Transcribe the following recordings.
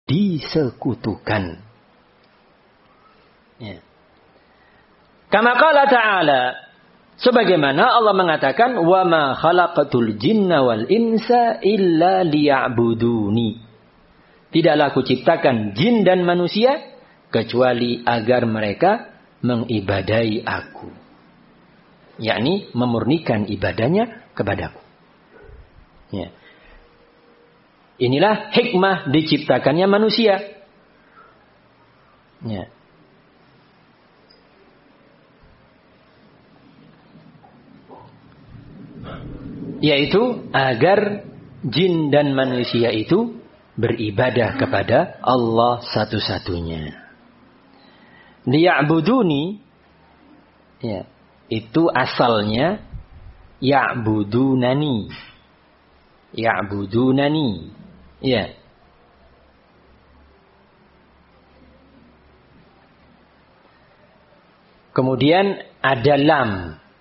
disekutukan. Ya. Kama qala ta'ala, sebagaimana Allah mengatakan, wa ma khalaqatul jinna wal insa illa liya'buduni. Tidaklah aku ciptakan jin dan manusia kecuali agar mereka mengibadahi aku. Yakni memurnikan ibadahnya kepadaku. Ya. Inilah hikmah diciptakannya manusia. Ya. Yaitu agar jin dan manusia itu beribadah kepada Allah satu-satunya. Liya'buduni, ya, itu asalnya ya'budunani. Ya'budunani, ya. Kemudian ada lam.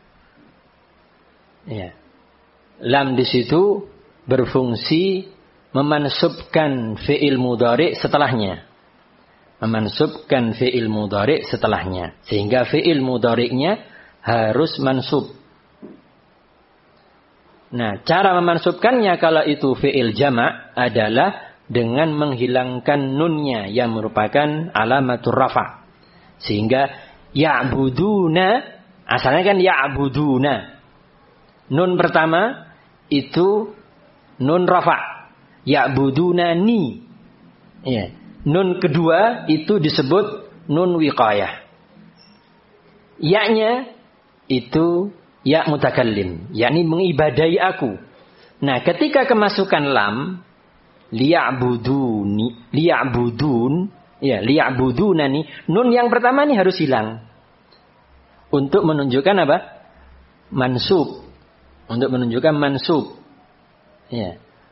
Ya. Lam di situ berfungsi memansubkan fi'il mudhari' setelahnya. Memansubkan fi'il mudhari' setelahnya. Sehingga fi'il mudhari'nya harus mansub. Nah, cara memansubkannya kalau itu fi'il jama' adalah dengan menghilangkan nunnya yang merupakan alamatur rafa'. Sehingga ya'buduna, asalnya kan ya'buduna. Nun pertama itu nun rafa'. Ya'budunani. Ya. Nun kedua itu disebut nun wiqayah. Ya-nya itu ya mutakallim, yakni mengibadahi aku. Nah, ketika kemasukan lam liya'buduni, liya'budun, ya, liya'budunani, nun yang pertama ini harus hilang. Untuk menunjukkan apa? Mansub. Untuk menunjukkan mansub. Ya.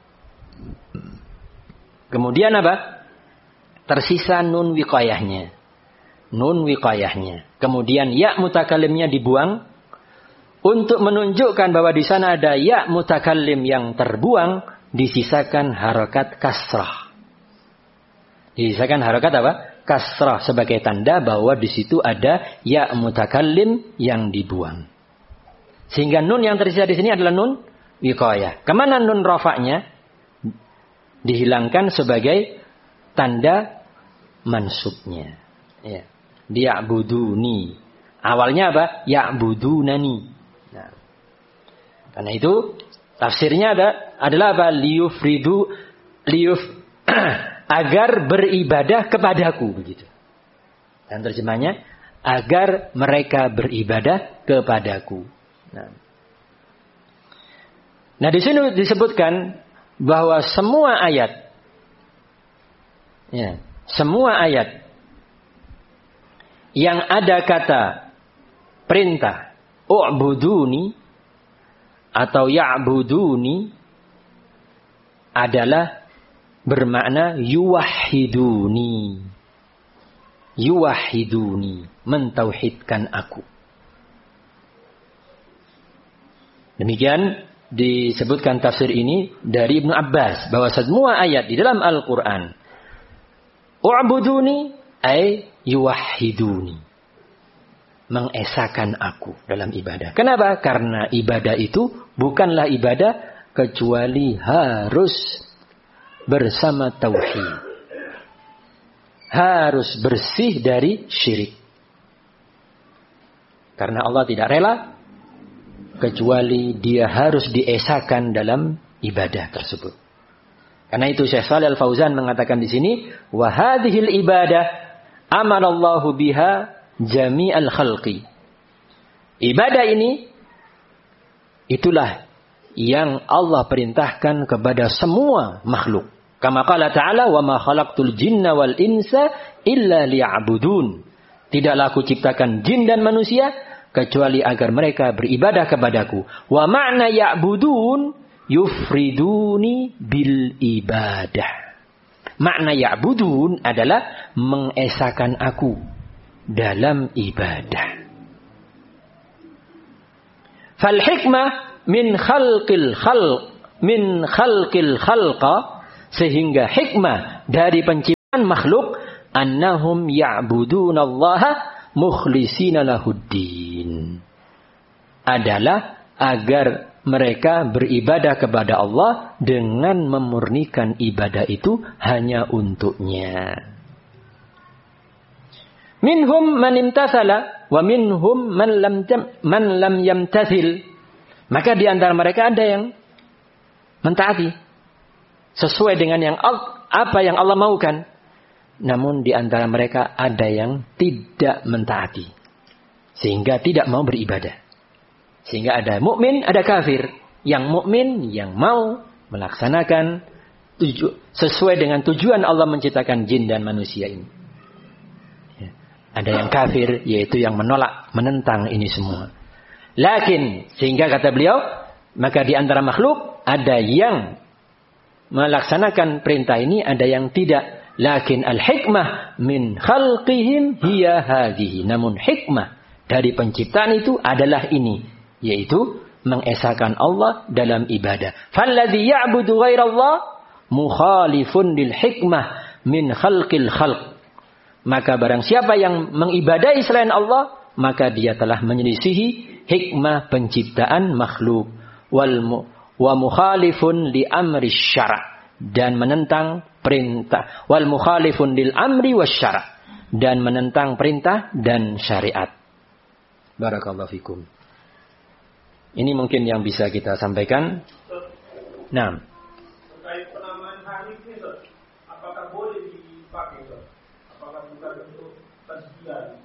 Kemudian apa? Tersisa nun wiqayahnya. Nun wiqayahnya. Kemudian ya mutakallimnya dibuang untuk menunjukkan bahwa di sana ada ya mutakallim yang terbuang, disisakan harakat kasrah. Disisakan harakat apa? Kasrah sebagai tanda bahwa di situ ada ya mutakallim yang dibuang. Sehingga nun yang tersisa di sini adalah nun wiqayah. Kemana nun rafa'nya? Dihilangkan sebagai tanda mansubnya. Ya. Liya'buduni. Awalnya apa? Ya'budunani. Nah. Karena itu tafsirnya adalah apa? Agar beribadah kepadaku, begitu. Dan terjemahnya agar mereka beribadah kepadaku. Nah, di sini disebutkan bahwa semua ayat, ya, semua ayat yang ada kata perintah u'buduni atau ya'buduni adalah bermakna yuwahhiduni. Yuwahhiduni, mentauhidkan aku. Demikian disebutkan tafsir ini dari Ibnu Abbas bahwa semua ayat di dalam Al-Qur'an u'buduni ay yuwahhiduni, mengesakan aku dalam ibadah. Kenapa? Karena ibadah itu bukanlah ibadah kecuali harus bersama tauhid. Harus bersih dari syirik. Karena Allah tidak rela kecuali dia harus diesakan dalam ibadah tersebut. Karena itu Syekh Shalih Al-Fauzan mengatakan di sini, wa hadhil ibadah amalallahu biha jami'al khalqi. Ibadah ini itulah yang Allah perintahkan kepada semua makhluk. Kama qala ta'ala, wa ma khalaqtul jinna wal insa illa liya'budun. Tidaklah aku ciptakan jin dan manusia kecuali agar mereka beribadah kepadaku. Wa ma'na ya'budun yufriduni bil ibadah. Makna ya'budun adalah mengesakan aku dalam ibadah. Fal hikmah min khalqil khalqa, sehingga hikmah dari penciptaan makhluk annahum ya'budunallaha mukhlishina lahuddin. Adalah agar mereka beribadah kepada Allah dengan memurnikan ibadah itu hanya untuknya. Minhum man imtathala wa minhum man lam yamtathil. Maka di antara mereka ada yang mentaati sesuai dengan apa yang Allah maukan. Namun di antara mereka ada yang tidak mentaati sehingga tidak mau beribadah. Sehingga ada mukmin, ada kafir. Yang mukmin yang mau melaksanakan sesuai dengan tujuan Allah menciptakan jin dan manusia ini. Ya. Ada yang kafir, yaitu yang menolak, menentang ini semua. Lakin, sehingga kata beliau, maka di antara makhluk ada yang melaksanakan perintah ini, ada yang tidak. Lakin al-hikmah min khalqihim hiya hadhihi. Namun hikmah dari penciptaan itu adalah ini, yaitu mengesahkan Allah dalam ibadah. Falladhi ya'budu ghairallah mukhalifun lil hikmah min khalqil khalq. Maka barang siapa yang mengibadahi selain Allah, maka dia telah menyelisihi hikmah penciptaan makhluk. Wa mukhalifun li amri syara'. Dan menentang perintah. Wal mukhalifun lil amri wasyara'. Dan menentang perintah dan syariat. Barakallahu fikum. Ini mungkin yang bisa kita sampaikan. Nah. Terkait penamaan hanif ini, apakah boleh dipakai? Apakah bukan untuk tazkiyah?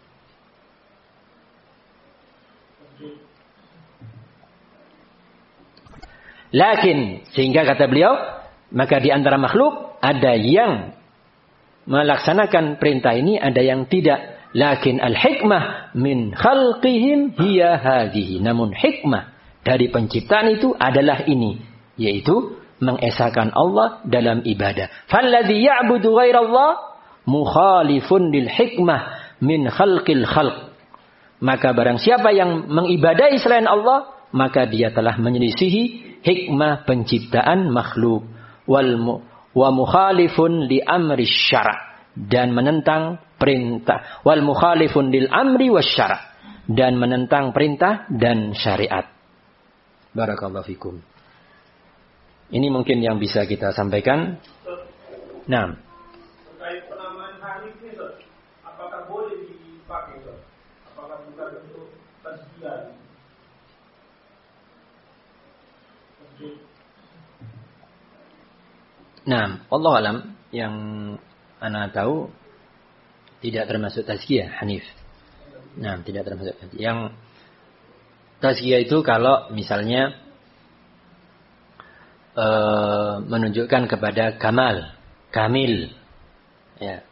Lakin, sehingga kata beliau, maka di antara makhluk ada yang melaksanakan perintah ini, ada yang tidak. Lakin al-hikmah min khalqihim hiya hadhihi. Namun hikmah dari penciptaan itu adalah ini, yaitu mengesahkan Allah dalam ibadah. Falladhi ya'budu ghairallah mukhalifun lil hikmah min khalqil khalq. Maka barang siapa yang mengibadahi selain Allah, maka dia telah menyelisihi hikmah penciptaan makhluk. Wa mukhalifun li amri syara'. Dan menentang perintah. Wal mukhalifun lil amri wasyara'. Dan menentang perintah dan syariat. Barakallahu fikum. Ini mungkin yang bisa kita sampaikan. Nah. Terkait penamaan hanif ini, apakah boleh dipakai? Apakah bukan untuk tazkiyah? Nah, wallahu alam, yang ana tahu tidak termasuk tazkiyah hanif. Nah, tidak termasuk tazkiyah. Yang tazkiyah itu kalau misalnya menunjukkan kepada kamil, ya.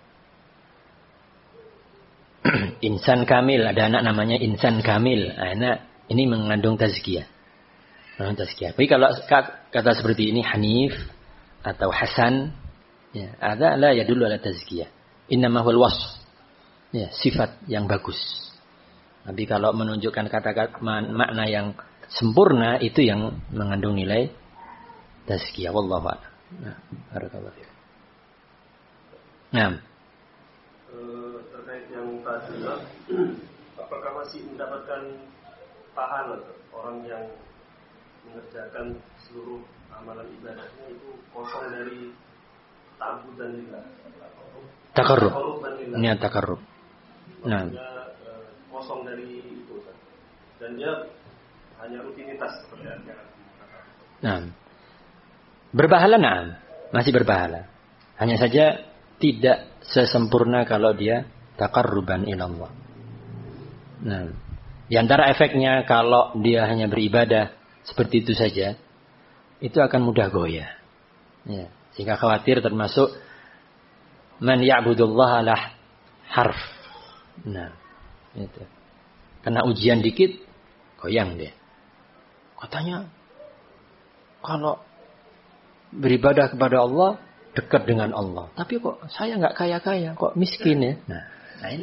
Insan kamil, ada anak namanya insan kamil. Anak ini mengandung tazkiyah. Tapi kalau kata seperti ini hanif atau hasan, ya, ada la yadullu ala tazkiyah. Innama huwal wasf. Ya, sifat yang bagus. Tapi kalau menunjukkan kata-kata makna yang sempurna, itu yang mengandung nilai tazkiyah. Wallahu a'lam. Nah, barakallahu fiik. Nah, terkait yang tadi, apakah masih mendapatkan pahala orang yang mengerjakan seluruh amalan ibadahnya itu kosong dari ta'abbud dan lillah? Takarrub. Niat takarrub. Nah, kosong dari itu, dan dia hanya rutinitas seperti yang. Nah, berpahala, nah, masih berpahala. Hanya saja tidak sesempurna kalau dia takarruban ilallah. Nah, di antara efeknya kalau dia hanya beribadah seperti itu saja, itu akan mudah goyah. Ya, sehingga khawatir termasuk man ya'budullaha ala harf. Nah, itu. Kena ujian dikit, goyang dia. Katanya, kalau beribadah kepada Allah, dekat dengan Allah. Tapi kok saya nggak kaya-kaya, kok miskin ya? Nah ini.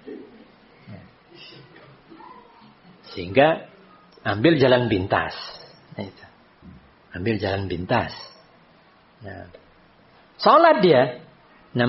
Sehingga ambil jalan pintas. Nah, itu. Ambil jalan pintas. Nah, sholat dia,